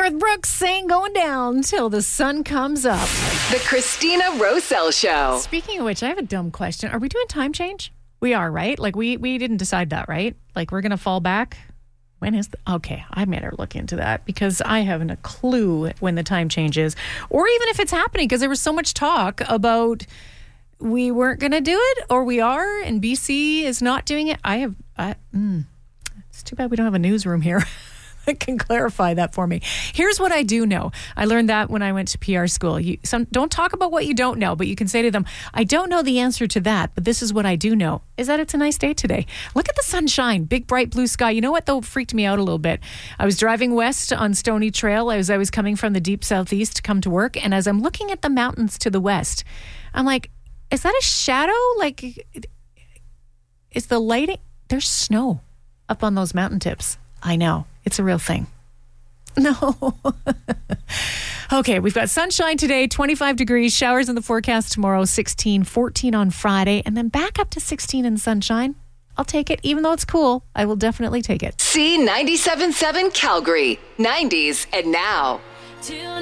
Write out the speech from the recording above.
Garth Brooks ain't going down till the sun comes up. The Christina Roselle Show. Speaking of which, I have a dumb question. Are we doing time change? We are, right? Like, we didn't decide that, right? Like, we're going to fall back? When is okay, I better look into that because I haven't a clue when the time change is. Or even if it's happening, because there was so much talk about we weren't going to do it, or we are, and BC is not doing it. It's too bad we don't have a newsroom here that can clarify that for me. Here's what I do know. I learned that when I went to PR school. Don't talk about what you don't know, but you can say to them, I don't know the answer to that, but this is what I do know, is that it's a nice day today. Look at the sunshine, big bright blue sky. You know what, though, freaked me out a little bit? I was driving west on Stony Trail as I was coming from the deep southeast to come to work, and as I'm looking at the mountains to the west, I'm like, is that a shadow? Like, is the lighting? There's snow up on those mountain tips. I know. It's a real thing. No. Okay, we've got sunshine today, 25 degrees, showers in the forecast tomorrow, 16, 14 on Friday, and then back up to 16 in sunshine. I'll take it. Even though it's cool, I will definitely take it. C97.7 Calgary, 90s and now.